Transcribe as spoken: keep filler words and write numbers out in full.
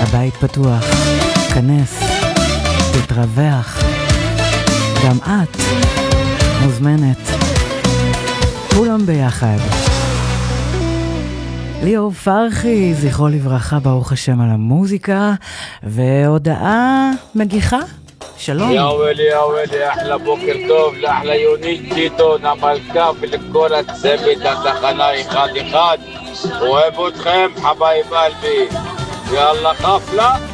הבית פתוח, כנס, תתרווח, גם את מוזמנת, כולם ביחד. ליאור פרחי, זכרו לברכה, ברוך השם על המוזיקה, והודעה מגיחה. שלום. يا ولي يا ولي احلى بوكر توب لاحلى يونيك تيتو نمالكا بالكل الثابت التخناي خادي خاد وابو تخيم حبايب قلبي يلا خفله